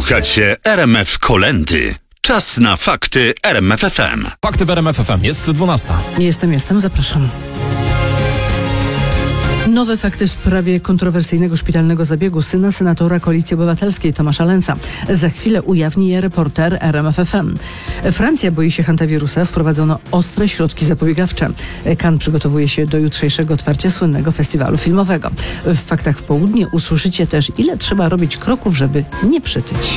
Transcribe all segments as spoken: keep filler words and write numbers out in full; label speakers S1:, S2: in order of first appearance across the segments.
S1: Słuchacie R M F Kolędy. Czas na fakty R M F F M.
S2: Fakty w R M F F M. Jest dwunasta.
S3: Jestem, jestem. Zapraszam. Nowe fakty w sprawie kontrowersyjnego szpitalnego zabiegu syna senatora Koalicji Obywatelskiej Tomasza Lenza. Za chwilę ujawni je reporter R M F F M. Francja boi się hantawirusa. Wprowadzono ostre środki zapobiegawcze. Cannes przygotowuje się do jutrzejszego otwarcia słynnego festiwalu filmowego. W Faktach w południe usłyszycie też, ile trzeba robić kroków, żeby nie przytyć.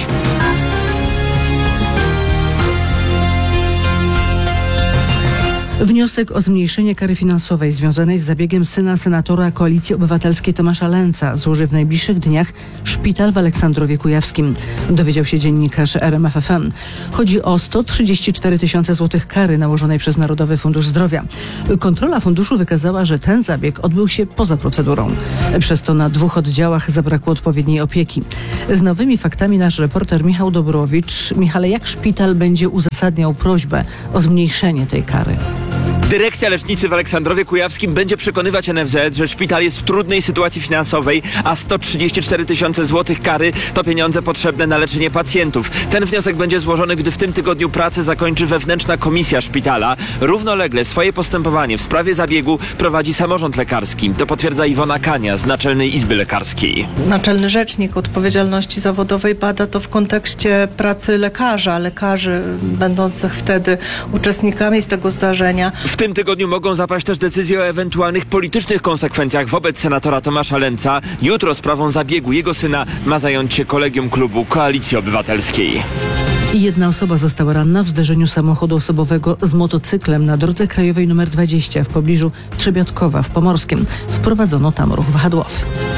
S3: Wniosek o zmniejszenie kary finansowej związanej z zabiegiem syna senatora Koalicji Obywatelskiej Tomasza Lenza złoży w najbliższych dniach szpital w Aleksandrowie Kujawskim. Dowiedział się dziennikarz R M F F M. Chodzi o sto trzydzieści cztery tysiące złotych kary nałożonej przez Narodowy Fundusz Zdrowia. Kontrola funduszu wykazała, że ten zabieg odbył się poza procedurą. Przez to na dwóch oddziałach zabrakło odpowiedniej opieki. Z nowymi faktami nasz reporter Michał Dobrowicz. Michale, jak szpital będzie uzasadniał prośbę o zmniejszenie tej kary?
S4: Dyrekcja lecznicy w Aleksandrowie Kujawskim będzie przekonywać N F Z, że szpital jest w trudnej sytuacji finansowej, a sto trzydzieści cztery tysiące złotych kary to pieniądze potrzebne na leczenie pacjentów. Ten wniosek będzie złożony, gdy w tym tygodniu pracę zakończy wewnętrzna komisja szpitala. Równolegle swoje postępowanie w sprawie zabiegu prowadzi samorząd lekarski. To potwierdza Iwona Kania z Naczelnej Izby Lekarskiej.
S5: Naczelny Rzecznik Odpowiedzialności Zawodowej bada to w kontekście pracy lekarza, lekarzy będących wtedy uczestnikami z tego zdarzenia.
S4: W tym tygodniu mogą zapaść też decyzje o ewentualnych politycznych konsekwencjach wobec senatora Tomasza Lenza. Jutro sprawą zabiegu jego syna ma zająć się kolegium klubu Koalicji Obywatelskiej.
S3: Jedna osoba została ranna w zderzeniu samochodu osobowego z motocyklem na drodze krajowej nr dwadzieścia w pobliżu Trzebiatkowa w Pomorskim. Wprowadzono tam ruch wahadłowy.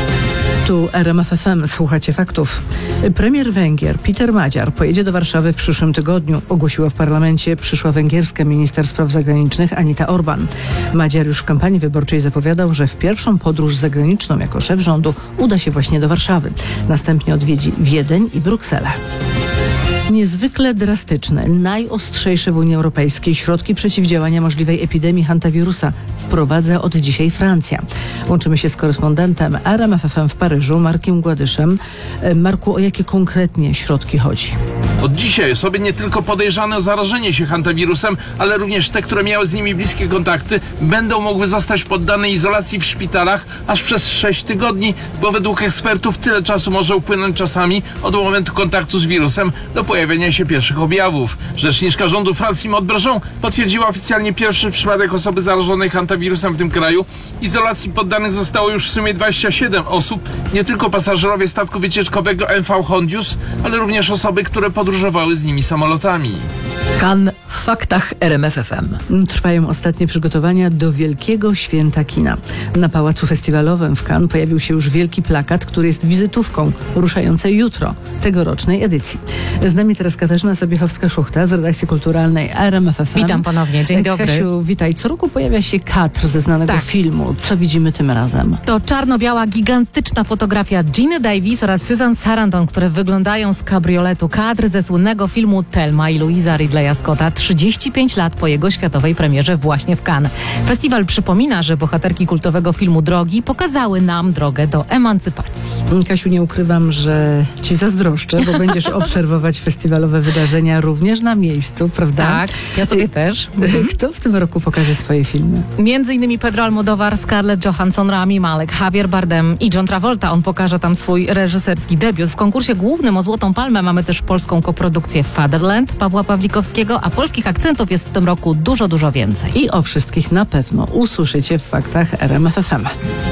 S3: Tu R M F F M. Słuchacie faktów. Premier Węgier Peter Madziar pojedzie do Warszawy w przyszłym tygodniu. Ogłosiła w parlamencie przyszła węgierska minister spraw zagranicznych Anita Orban. Madziar już w kampanii wyborczej zapowiadał, że w pierwszą podróż zagraniczną jako szef rządu uda się właśnie do Warszawy. Następnie odwiedzi Wiedeń i Brukselę. Niezwykle drastyczne, najostrzejsze w Unii Europejskiej środki przeciwdziałania możliwej epidemii hantawirusa wprowadza od dzisiaj Francja. Łączymy się z korespondentem R M F F M w Paryżu, Markiem Gładyszem. Marku, o jakie konkretnie środki chodzi?
S6: Od dzisiaj osoby nie tylko podejrzane o zarażenie się hantawirusem, ale również te, które miały z nimi bliskie kontakty, będą mogły zostać poddane izolacji w szpitalach aż przez sześć tygodni, bo według ekspertów tyle czasu może upłynąć czasami od momentu kontaktu z wirusem do pojawienia się pierwszych objawów. Rzeczniczka rządu Francji Maud Breton potwierdziła oficjalnie pierwszy przypadek osoby zarażonej hantawirusem w tym kraju. Izolacji poddanych zostało już w sumie dwadzieścia siedem osób, nie tylko pasażerowie statku wycieczkowego M V Hondius, ale również osoby, które podróżowały z nimi samolotami.
S7: Cannes w faktach R M F F M.
S3: Trwają ostatnie przygotowania do Wielkiego Święta Kina. Na Pałacu Festiwalowym w Cannes pojawił się już wielki plakat, który jest wizytówką ruszającej jutro tegorocznej edycji. Z nami teraz Katarzyna Sobiechowska-Szuchta z redakcji kulturalnej R M F F M.
S7: Witam ponownie, dzień dobry.
S3: Kasiu, witaj. Co roku pojawia się kadr ze znanego
S7: tak.
S3: filmu. Co widzimy tym razem?
S7: To czarno-biała, gigantyczna fotografia Giny Davis oraz Susan Sarandon, które wyglądają z kabrioletu. Kadr ze słynnego filmu Thelma i Louisa Ridleya Scotta trzydzieści pięć lat po jego światowej premierze właśnie w Cannes. Festiwal przypomina, że bohaterki kultowego filmu Drogi pokazały nam drogę do emancypacji.
S3: Kasiu, nie ukrywam, że ci zazdroszczę, bo będziesz obserwować festiwalowe wydarzenia również na miejscu, prawda?
S7: Tak, ja sobie też.
S3: Kto w tym roku pokaże swoje filmy?
S7: Między innymi Pedro Almodóvar, Scarlett Johansson, Rami Malek, Javier Bardem i John Travolta. On pokaże tam swój reżyserski debiut. W konkursie głównym o Złotą Palmę mamy też polską koprodukcję Fatherland Pawła Pawlikowskiego, a polskich akcentów jest w tym roku dużo, dużo więcej.
S3: I o wszystkich na pewno usłyszycie w faktach R M F F M.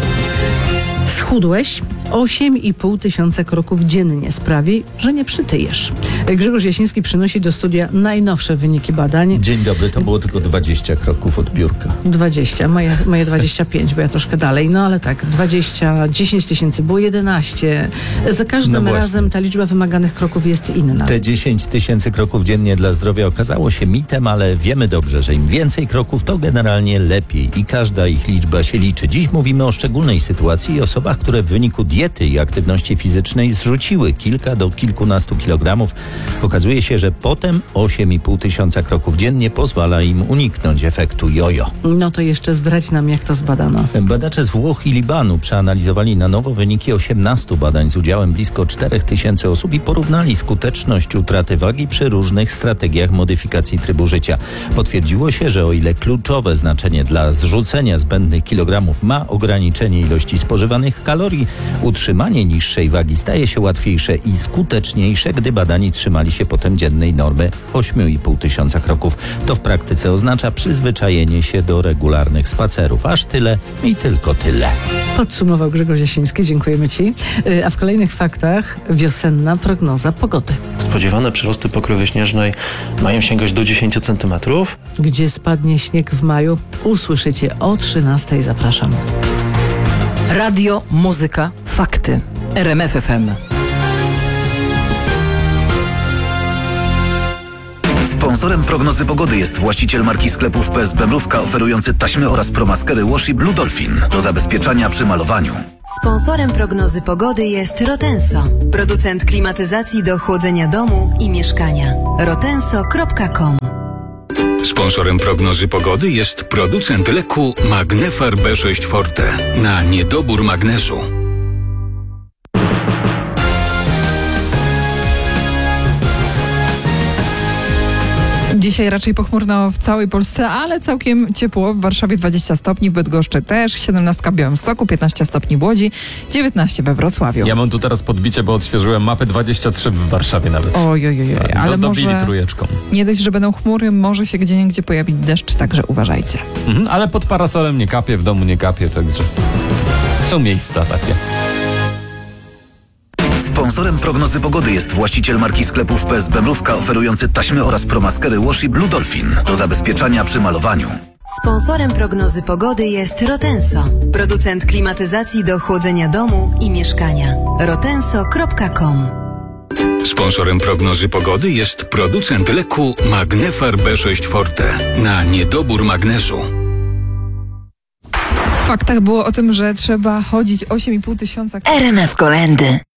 S3: Schudłeś? osiem i pół tysiąca kroków dziennie sprawi, że nie przytyjesz. Grzegorz Jasiński przynosi do studia najnowsze wyniki badań.
S8: Dzień dobry, to było tylko dwadzieścia kroków od biurka.
S3: dwadzieścia, moje, moje dwadzieścia pięć, bo ja troszkę dalej. No ale tak, dwadzieścia, dziesięć tysięcy było jedenaście. Za każdym
S8: No
S3: razem ta liczba wymaganych kroków jest inna.
S8: Te dziesięć tysięcy kroków dziennie dla zdrowia okazało się mitem, ale wiemy dobrze, że im więcej kroków, to generalnie lepiej i każda ich liczba się liczy. Dziś mówimy o szczególnej sytuacji i osobach, które w wyniku diety i aktywności fizycznej zrzuciły kilka do kilkunastu kilogramów. Okazuje się, że potem osiem i pół tysiąca kroków dziennie pozwala im uniknąć efektu jojo.
S3: No to jeszcze zdradź nam, jak to zbadano.
S8: Badacze z Włoch i Libanu przeanalizowali na nowo wyniki osiemnastu badań z udziałem blisko czterech tysięcy osób i porównali skuteczność utraty wagi przy różnych strategiach modyfikacji trybu życia. Potwierdziło się, że o ile kluczowe znaczenie dla zrzucenia zbędnych kilogramów ma ograniczenie ilości spożywanych kalorii, utrzymanie niższej wagi staje się łatwiejsze i skuteczniejsze, gdy badani trzymali się potem dziennej normy osiem i pół tysiąca kroków. To w praktyce oznacza przyzwyczajenie się do regularnych spacerów. Aż tyle i tylko tyle.
S3: Podsumował Grzegorz Jasiński, dziękujemy Ci. A w kolejnych faktach wiosenna prognoza pogody.
S9: Spodziewane przyrosty pokrywy śnieżnej mają sięgać do dziesięciu centymetrów.
S3: Gdzie spadnie śnieg w maju, usłyszycie o trzynastej. Zapraszam.
S10: Radio, muzyka, fakty. R M F F M.
S1: Sponsorem prognozy pogody jest właściciel marki sklepów P S Bemrówka oferujący taśmy oraz promaskery Washi Blue Dolphin do zabezpieczania przy malowaniu.
S11: Sponsorem prognozy pogody jest Rotenso, producent klimatyzacji do chłodzenia domu i mieszkania. rotenso kropka com.
S12: Sponsorem prognozy pogody jest producent leku Magnefar B sześć Forte na niedobór magnezu.
S13: Dzisiaj raczej pochmurno w całej Polsce, ale całkiem ciepło. W Warszawie dwadzieścia stopni, w Bydgoszczy też, siedemnaście w Białymstoku, piętnaście stopni w Łodzi, dziewiętnaście we Wrocławiu.
S2: Ja mam tu teraz podbicie, bo odświeżyłem mapę, dwadzieścia trzy w Warszawie nawet.
S13: Oj, oj, oj, oj.
S2: Tak,
S13: ale
S2: do,
S13: może
S2: dobili trójeczką.
S13: Nie dość, że będą chmury, może się gdzieniegdzie pojawić deszcz, także uważajcie.
S2: Mhm, ale pod parasolem nie kapie, w domu nie kapie, także są miejsca takie.
S1: Sponsorem prognozy pogody jest właściciel marki sklepów P S Bemrówka oferujący taśmy oraz promaskery Washi Blue Dolphin do zabezpieczania przy malowaniu.
S11: Sponsorem prognozy pogody jest Rotenso, producent klimatyzacji do chłodzenia domu i mieszkania. rotenso kropka com.
S12: Sponsorem prognozy pogody jest producent leku Magnefar B sześć Forte na niedobór magnezu.
S13: W faktach było o tym, że trzeba chodzić osiem i pół tysiąca...
S10: R M F Kolendy.